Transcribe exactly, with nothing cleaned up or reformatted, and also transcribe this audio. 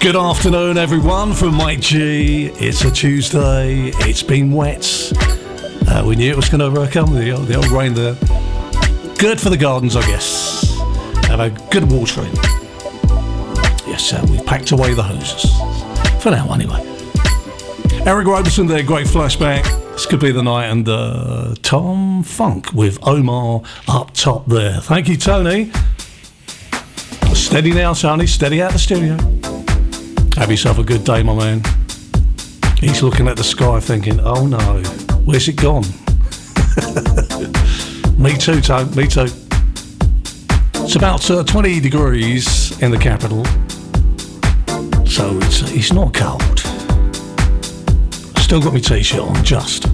Good afternoon, everyone, from Mike G. It's a Tuesday. It's been wet. Uh, we knew it was going to uh, come, the, the old rain there. Good for the gardens, I guess. Have a good watering. Yes, uh, we've packed away the hoses. For now, anyway. Eric Roberson there, great flashback. This could be the night. And uh, Tom Funk with Omar up top there. Thank you, Tony. Steady now, Tony. Steady out the studio. Have yourself a good day, my man. He's looking at the sky thinking, oh no, where's it gone? Me too, Tone, me too. It's about uh, twenty degrees in the capital, so it's, it's not cold. Still got my t-shirt on, just.